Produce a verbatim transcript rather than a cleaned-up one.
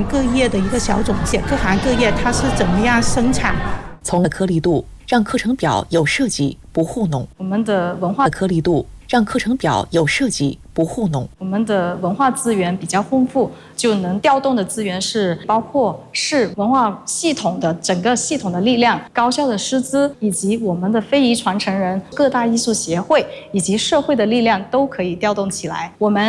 各业的一个小总结，各行各业它是怎么样生产。 从颗粒度让课程表有设计不糊弄， 我们的文化颗粒度让课程表有设计不糊弄。 我们的文化资源比较丰富，就能调动的资源是包括市文化系统的整个系统的力量、高校的师资，以及我们的非遗传承人、各大艺术协会以及社会的力量都可以调动起来。我们